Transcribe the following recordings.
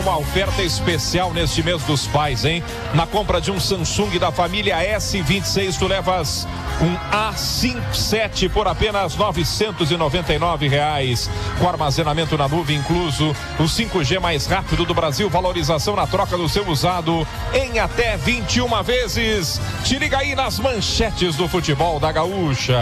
Uma oferta especial neste mês dos pais, hein? Na compra de um Samsung da família S26, tu levas um A57 por apenas R$ 999, com armazenamento na nuvem incluso, o 5G mais rápido do Brasil, valorização na troca do seu usado em até 21 vezes. Te liga aí nas manchetes do futebol da Gaúcha.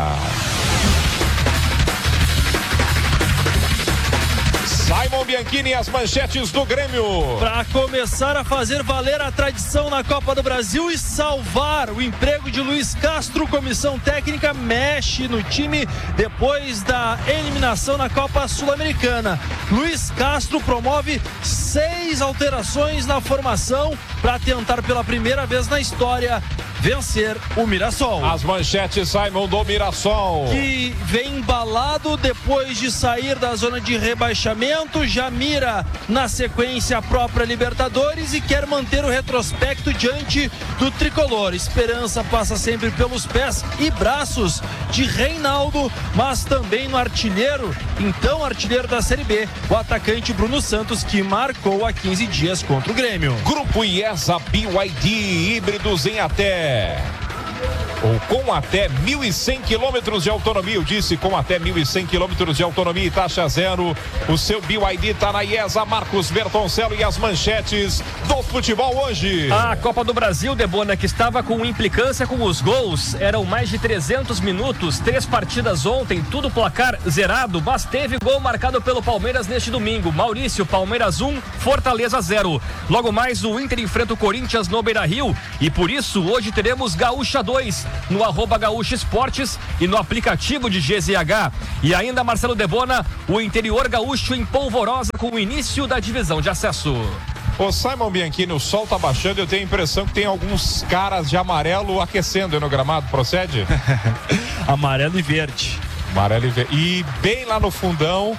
Simon Bianchini, as manchetes do Grêmio. Para começar a fazer valer a tradição na Copa do Brasil e salvar o emprego de Luiz Castro, comissão técnica mexe no time depois da eliminação na Copa Sul-Americana. Luiz Castro promove 6 alterações na formação para tentar pela primeira vez na história vencer o Mirassol. As manchetes, Simon, do Mirassol, que vem embalado depois de sair da zona de rebaixamento, já mira na sequência a própria Libertadores e quer manter o retrospecto diante do tricolor. Esperança passa sempre pelos pés e braços de Reinaldo, mas também no artilheiro, então artilheiro da Série B, o atacante Bruno Santos, que marcou há 15 dias contra o Grêmio. Grupo IESA BYD, híbridos em até ou com até 1.100 quilômetros de autonomia. Eu disse com até 1.100 quilômetros de autonomia e taxa zero. O seu BYD está na IESA. Marcos Bertoncello e as manchetes do futebol hoje. A Copa do Brasil, Debona, que estava com implicância com os gols. Eram mais de 300 minutos, 3 partidas ontem, tudo placar zerado, mas teve gol marcado pelo Palmeiras neste domingo. Maurício, Palmeiras 1, Fortaleza 0. Logo mais o Inter enfrenta o Corinthians no Beira-Rio e por isso hoje teremos Gaúcha 2 no @Gaúcha Esportes e no aplicativo de GZH. E ainda, Marcelo Debona, o interior gaúcho em polvorosa com o início da divisão de acesso. Ô Simon Bianchini, o sol tá baixando, eu tenho a impressão que tem alguns caras de amarelo aquecendo no gramado, procede? Amarelo e verde. Amarelo e verde. E bem lá no fundão...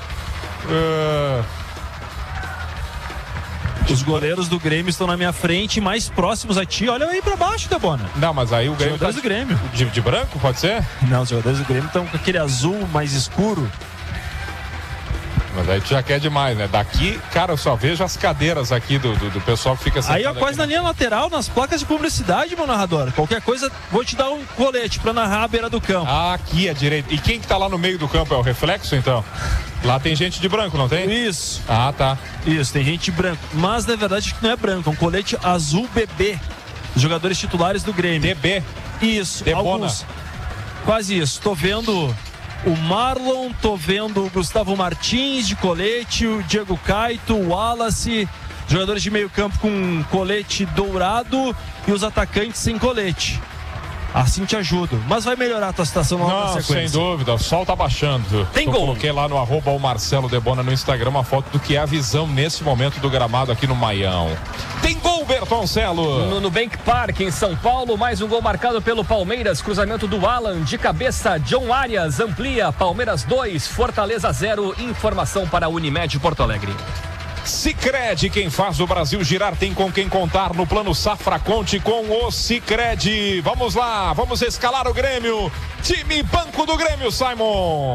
Os goleiros do Grêmio estão na minha frente, mais próximos a ti. Olha aí pra baixo, Debona. Não, mas aí o Grêmio... Os jogadores do Grêmio. De branco, pode ser? Não, os jogadores do Grêmio estão com aquele azul mais escuro. Mas aí tu já quer demais, né? Daqui, cara, eu só vejo as cadeiras aqui do pessoal que fica sentado. Aí, ó, quase na linha lateral, nas placas de publicidade, meu narrador. Qualquer coisa, vou te dar um colete pra narrar a beira do campo. Ah, aqui à direita. E quem que tá lá no meio do campo? É o reflexo, então? Lá tem gente de branco, não tem? Isso. Ah, tá. Isso, tem gente de branco. Mas, na verdade, não é branco. É um colete azul bebê. Os jogadores titulares do Grêmio. DB. Isso. Debona. Alguns. Quase isso. Tô vendo o Marlon, tô vendo o Gustavo Martins de colete, o Diego Caito, o Wallace, jogadores de meio campo com colete dourado e os atacantes sem colete. Assim te ajudo, mas vai melhorar a tua situação na sequência. Sem dúvida, o sol tá baixando. Tem gol. Coloquei lá no @o Marcelo Debona no Instagram uma foto do que é a visão nesse momento do gramado aqui no Maião. Tem gol, Bertoncello! No Nubank Park, em São Paulo, mais um gol marcado pelo Palmeiras. Cruzamento do Alan, de cabeça, John Arias amplia. Palmeiras 2, Fortaleza 0. Informação para a Unimed Porto Alegre. Sicredi, quem faz o Brasil girar tem com quem contar no Plano Safra, conte com o Sicredi. Vamos lá, vamos escalar o Grêmio. Time Banco do Grêmio, Simon.